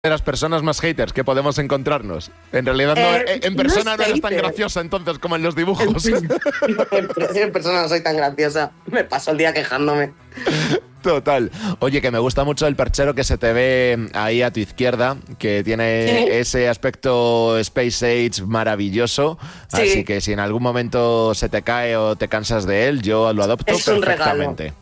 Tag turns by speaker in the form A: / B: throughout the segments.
A: de las personas más haters que podemos encontrarnos. En realidad en persona no eres tan graciosa entonces como en los dibujos.
B: En persona no soy tan graciosa. Me paso el día quejándome.
A: Total. Oye, que me gusta mucho el perchero que se te ve ahí a tu izquierda, que tiene ese aspecto Space Age maravilloso. Sí. Así que si en algún momento se te cae o te cansas de él, yo lo adopto perfectamente.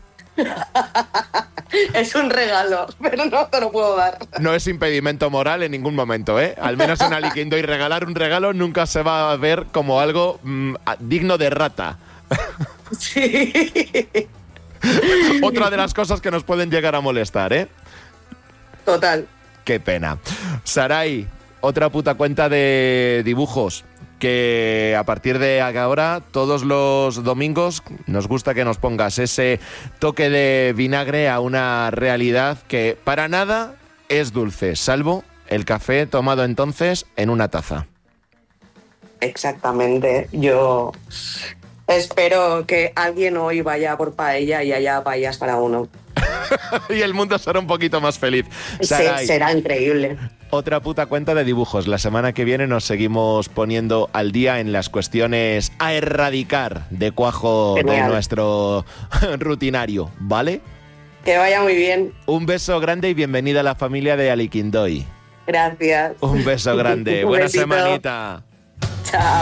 B: Es un regalo, pero no te lo puedo dar.
A: No es impedimento moral en ningún momento, ¿eh? Al menos en Aliquindoy regalar un regalo nunca se va a ver como algo digno de rata.
B: Sí.
A: Otra de las cosas que nos pueden llegar a molestar, ¿eh?
B: Total.
A: Qué pena. Saray, otra puta cuenta de dibujos que a partir de ahora, todos los domingos, nos gusta que nos pongas ese toque de vinagre a una realidad que para nada es dulce, salvo el café tomado entonces en una taza.
B: Exactamente. Yo espero que alguien hoy vaya por paella y haya paellas para uno.
A: Y el mundo será un poquito más feliz.
B: Saray, será increíble.
A: Otra puta cuenta de dibujos. La semana que viene nos seguimos poniendo al día en las cuestiones a erradicar de cuajo. Genial. De nuestro rutinario, ¿vale?
B: Que vaya muy bien.
A: Un beso grande y bienvenida a la familia de Aliquindoy.
B: Gracias.
A: Un beso grande. Buena
B: besito.
A: semanita.
B: Chao.